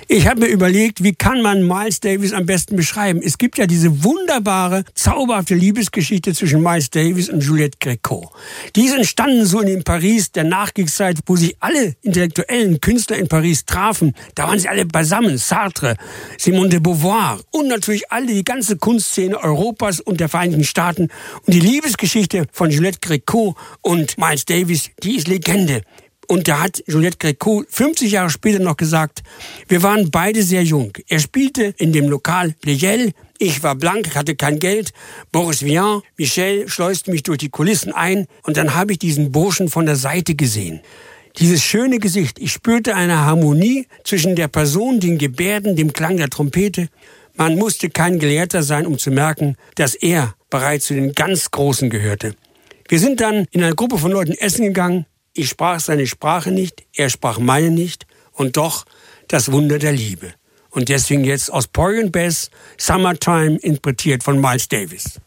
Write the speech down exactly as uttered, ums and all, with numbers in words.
Ich habe mir überlegt, wie kann man Miles Davis am besten beschreiben? Es gibt ja diese wunderbare, zauberhafte Liebesgeschichte zwischen Miles Davis und Juliette Gréco. Die ist entstanden so in dem Paris der Nachkriegszeit, wo sich alle intellektuellen Künstler in Paris trafen. Da waren sie alle beisammen. Sartre, Simone de Beauvoir und natürlich alle, die ganze Kunstszene Europas und der Vereinigten Staaten. Und die Liebesgeschichte von Juliette Gréco und Miles Davis, die ist Legende. Und da hat Juliette Gréco fünfzig Jahre später noch gesagt, wir waren beide sehr jung. Er spielte in dem Lokal Pleyel, ich war blank, hatte kein Geld. Boris Vian, Michel schleuste mich durch die Kulissen ein und dann habe ich diesen Burschen von der Seite gesehen. Dieses schöne Gesicht, ich spürte eine Harmonie zwischen der Person, den Gebärden, dem Klang der Trompete. Man musste kein Gelehrter sein, um zu merken, dass er bereits zu den ganz Großen gehörte. Wir sind dann in einer Gruppe von Leuten essen gegangen. Ich sprach seine Sprache nicht, er sprach meine nicht und doch das Wunder der Liebe. Und deswegen jetzt aus Porgy and Bess, Summertime, interpretiert von Miles Davis.